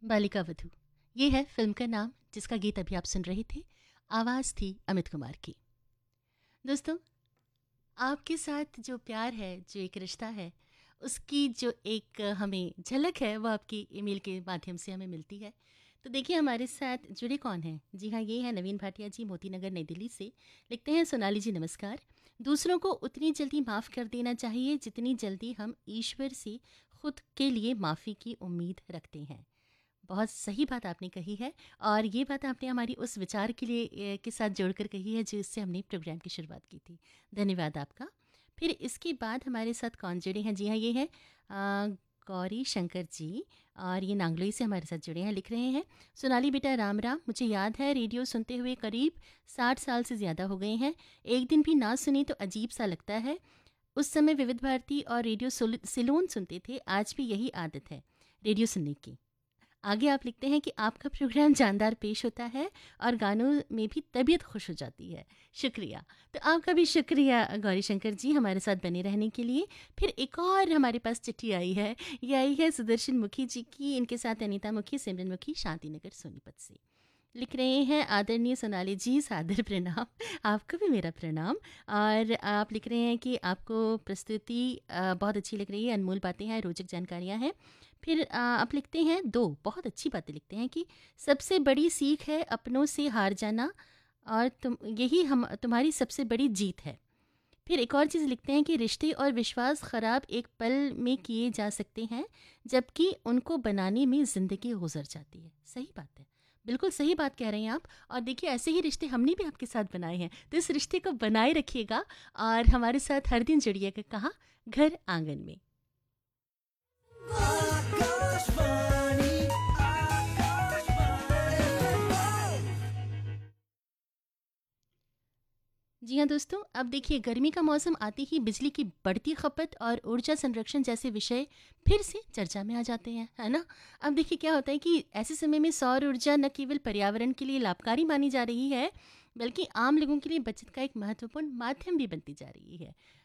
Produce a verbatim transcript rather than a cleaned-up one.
बालिका वधू, ये है फिल्म का नाम जिसका गीत अभी आप सुन रहे थे। आवाज़ थी अमित कुमार की। दोस्तों, आपके साथ जो प्यार है, जो एक रिश्ता है, उसकी जो एक हमें झलक है वो आपकी ईमेल के माध्यम से हमें मिलती है। तो देखिए हमारे साथ जुड़े कौन हैं। जी हाँ, ये है नवीन भाटिया जी, मोती नगर नई दिल्ली से। लिखते हैं, सोनाली जी नमस्कार। दूसरों को उतनी जल्दी माफ़ कर देना चाहिए जितनी जल्दी हम ईश्वर से खुद के लिए माफ़ी की उम्मीद रखते हैं। बहुत सही बात आपने कही है, और ये बात आपने हमारी उस विचार के लिए ए, के साथ जोड़कर कही है जिससे हमने प्रोग्राम की शुरुआत की थी। धन्यवाद आपका। फिर इसके बाद हमारे साथ कौन जुड़े हैं? जी हाँ, ये है आ, गौरी शंकर जी, और ये नांगलोई से हमारे साथ जुड़े हैं। लिख रहे हैं, सोनाली बेटा राम राम। मुझे याद है रेडियो सुनते हुए करीब साठ साल से ज़्यादा हो गए हैं। एक दिन भी ना सुनी तो अजीब सा लगता है। उस समय विविध भारती और रेडियो सिलोन सुनते थे, आज भी यही आदत है रेडियो सुनने की। आगे आप लिखते हैं कि आपका प्रोग्राम जानदार पेश होता है और गानों में भी तबीयत खुश हो जाती है। शुक्रिया। तो आपका भी शुक्रिया गौरी शंकर जी, हमारे साथ बने रहने के लिए। फिर एक और हमारे पास चिट्ठी आई है। ये आई है सुदर्शन मुखी जी की, इनके साथ अनीता मुखी, सिमरन मुखी, शांति नगर सोनीपत से। लिख रहे हैं, आदरणीय सोनाली जी सादर प्रणाम। आपको भी मेरा प्रणाम। और आप लिख रहे हैं कि आपको प्रस्तुति अ, बहुत अच्छी लग रही है, अनमोल बातें हैं, रोचक जानकारियां हैं। फिर अ, आप लिखते हैं, दो बहुत अच्छी बातें लिखते हैं कि सबसे बड़ी सीख है अपनों से हार जाना, और तुम यही हम तुम्हारी सबसे बड़ी जीत है। फिर एक और चीज़ लिखते हैं कि रिश्ते और विश्वास खराब एक पल में किए जा सकते हैं, जबकि उनको बनाने में ज़िंदगी गुजर जाती है। सही बात है, बिल्कुल सही बात कह रहे हैं आप। और देखिए, ऐसे ही रिश्ते हमने भी आपके साथ बनाए हैं, तो इस रिश्ते को बनाए रखिएगा और हमारे साथ हर दिन जुड़िएगा। कहाँ? घर आंगन में। आकाशवाणी जी हाँ दोस्तों, अब देखिए, गर्मी का मौसम आते ही बिजली की बढ़ती खपत और ऊर्जा संरक्षण जैसे विषय फिर से चर्चा में आ जाते हैं, है ना। अब देखिए क्या होता है कि ऐसे समय में सौर ऊर्जा न केवल पर्यावरण के लिए लाभकारी मानी जा रही है, बल्कि आम लोगों के लिए बचत का एक महत्वपूर्ण माध्यम भी बनती जा रही है।